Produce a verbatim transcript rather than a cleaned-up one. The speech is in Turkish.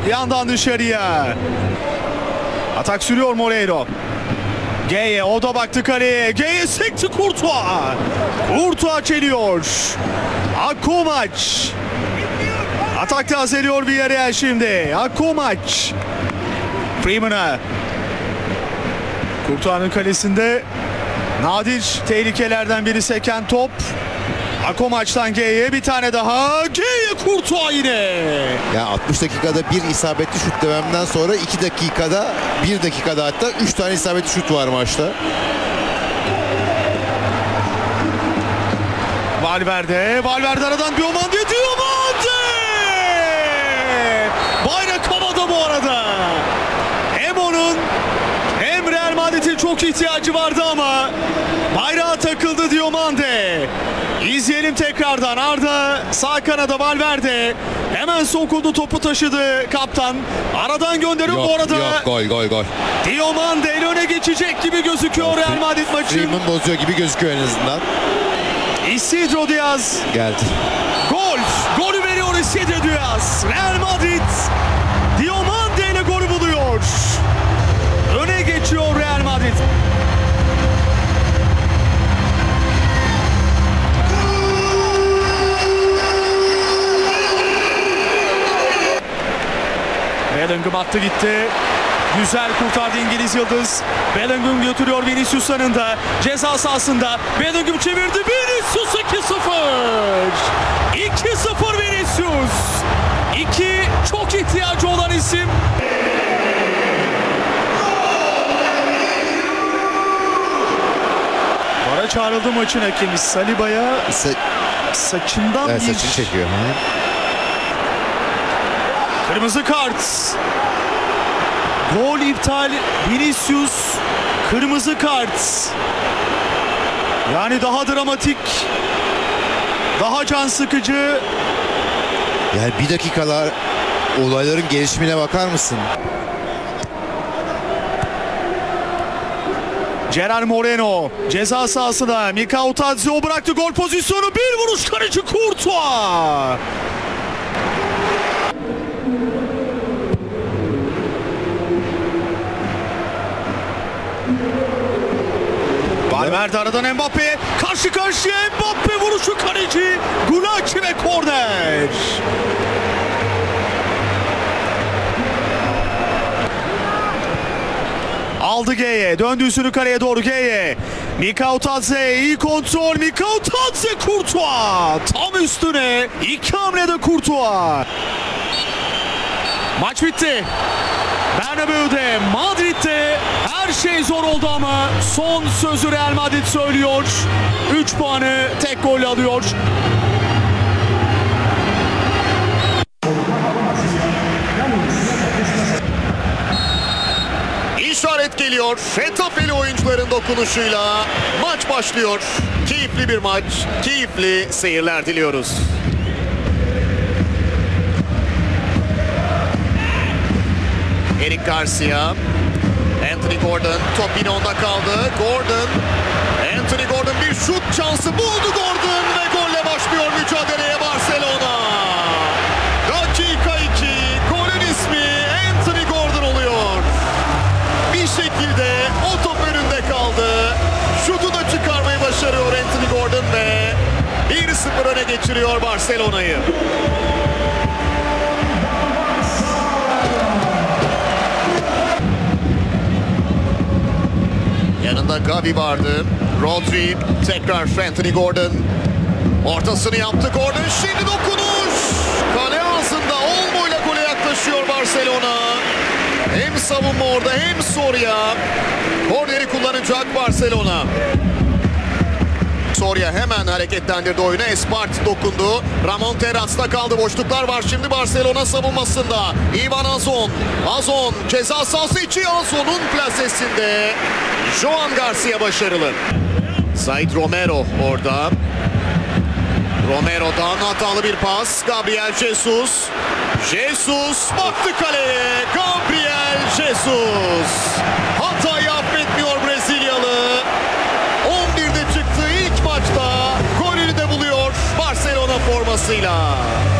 yandan dışarıya. Atak sürüyor Moreiro. G'ye, o da baktı kaleye. G'ye sekti Courtois. Courtois çeliyor. Akkomaç. Atakta azeliyor Villarreal şimdi. Akkomaç. Freeman'a. Courtois'ın kalesinde nadir tehlikelerden biri seken top. Akkomaç'tan G'ye bir tane daha. G'ye Courtois yine. Ya altmış dakikada bir isabetli şut dememden sonra iki dakikada, bir dakikada hatta üç tane isabetli şut var maçta. Valverde, Valverde aradan Diomande, Diomande! Bayrak havada bu arada. Hem onun hem Real Madrid'in çok ihtiyacı vardı ama bayrağa takıldı Diomande. İzleyelim tekrardan. Arda sağ kanada, Valverde hemen sokuldu, topu taşıdı kaptan. Aradan gönderiyor Yok, bu arada. yok, gol gol gol. Diomande el öne geçecek gibi gözüküyor Real Madrid maçı. Freeman bozuyor gibi gözüküyor en azından. Isidro Diaz. Geldi. Gol. Golü veriyor Isidro Diaz. Real Madrid Diomande ile golü buluyor. Öne geçiyor Real Madrid. Bellingham attı gitti. Güzel kurtardı İngiliz yıldız. Bellingham götürüyor Vinicius yanında. Ceza sahasında. Bellingham çevirdi. Vinicius iki sıfır. iki sıfır Vinicius. İki çok ihtiyacı olan isim. Vara çağrıldı maçın hakemi. Saliba'ya Sa- saçından evet, bir... saçını çekiyor. Hı? Kırmızı kart. Gol iptal. Vinicius kırmızı kart. Yani daha dramatik, daha can sıkıcı. Yani bir dakikalar olayların gelişimine bakar mısın? Gerard Moreno ceza sahasında. Mikao Tadzio bıraktı gol pozisyonu. Bir vuruş, kaleci Courtois. Valverde aradan Mbappe'ye karşı karşıya. Mbappe vuruşu, kaleci Gulacsi ve korner. Aldı G'ye, döndü üstünü kaleye doğru G'ye. Mikao Tadze, iyi kontrol. Mikao Tadze, Courtois tam üstüne. İki hamlede Courtois. Maç bitti. Bernabeu'de, Madrid'de her şey zor oldu ama son sözü Real Madrid söylüyor. üç puanı tek golle alıyor. İşaret geliyor. Retafeli oyuncuların dokunuşuyla maç başlıyor. Keyifli bir maç, keyifli seyirler diliyoruz. Eric Garcia, Anthony Gordon, top yine onda kaldı. Gordon, Anthony Gordon bir şut şansı buldu Gordon ve golle başlıyor mücadeleye Barcelona. Dakika iki, golün ismi Anthony Gordon oluyor. Bir şekilde o top önünde kaldı. Şutu da çıkarmayı başarıyor Anthony Gordon ve bir sıfır öne geçiriyor Barcelona'yı. Yanında Gavi vardı. Rodri, tekrar Anthony Gordon. Ortasını yaptı Gordon. Şimdi dokunuş. Kale ağzında Olmo'yla gole yaklaşıyor Barcelona. Hem savunma orada hem Soria. Korneri kullanacak Barcelona. Soria hemen hareketlendirdi oyunu. Espart dokundu. Ramon Terraz'da kaldı. Boşluklar var şimdi Barcelona savunmasında. Ivan Azon. Azon ceza sahası içi. Azon'un plasesinde. Joan Garcia başarılı. Said Romero orada. Romero'dan hatalı bir pas. Gabriel Jesus. Jesus baktı kaleye. Gabriel Jesus. Hatayı affetmiyor Brezilyalı. on birde çıktı ilk maçta. Golünü de buluyor Barcelona formasıyla.